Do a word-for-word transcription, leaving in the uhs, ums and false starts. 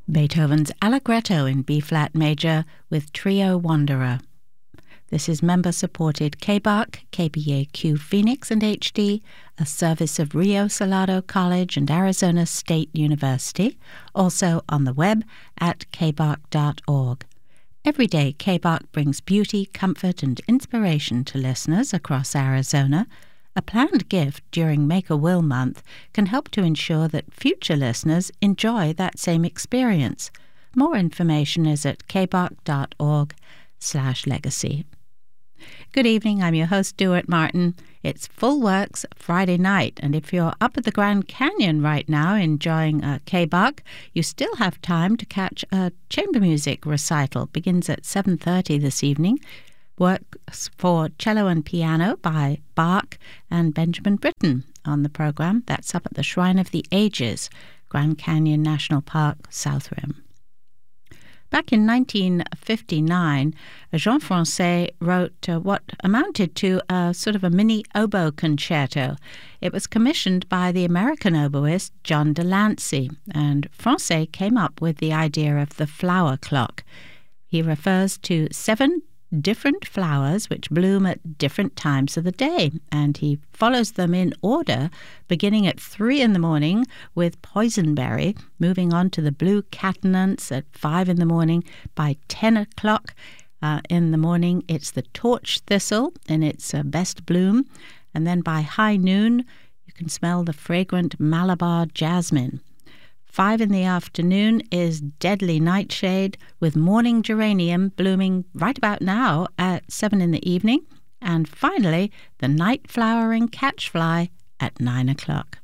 Beethoven's Allegretto in B-flat major with Trio Wanderer. This is member-supported K B A C, K B A Q Phoenix and H D, a service of Rio Salado College and Arizona State University, also on the web at k b a c dot org. Every day, K B A C brings beauty, comfort, and inspiration to listeners across Arizona. A planned gift during Make-A-Will Month can help to ensure that future listeners enjoy that same experience. More information is at k b a c dot org slash legacy. Good evening, I'm your host, Stuart Martin. It's Full Works Friday night, and if you're up at the Grand Canyon right now enjoying a K B A C, you still have time to catch a chamber music recital. Begins at seven thirty this evening. Works for cello and piano by Bach and Benjamin Britten on the program. That's up at the Shrine of the Ages, Grand Canyon National Park, South Rim. Back in nineteen fifty-nine, Jean Francais wrote uh, what amounted to a sort of a mini oboe concerto. It was commissioned by the American oboist John Delancey, and Francais came up with the idea of the flower clock. He refers to seven different flowers which bloom at different times of the day, and he follows them in order, beginning at three in the morning with poisonberry, moving on to the blue catanance at five in the morning. By ten o'clock uh, in the morning, it's the torch thistle in its uh, best bloom, and then by high noon, you can smell the fragrant Malabar jasmine. Five in the afternoon is deadly nightshade, with morning geranium blooming right about now at seven in the evening. And finally, the night flowering catchfly at nine o'clock.